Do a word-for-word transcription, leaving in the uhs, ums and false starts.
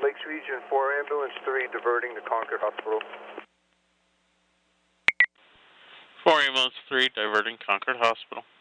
Lakes Region four, Ambulance three, diverting to Concord Hospital. four Ambulance three, diverting Concord Hospital.